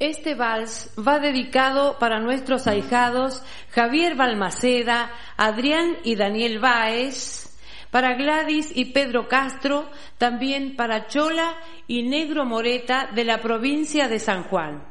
Este vals va dedicado para nuestros ahijados Javier Balmaceda, Adrián y Daniel Báez, para Gladys y Pedro Castro, también para Chola y Negro Moreta de la provincia de San Juan.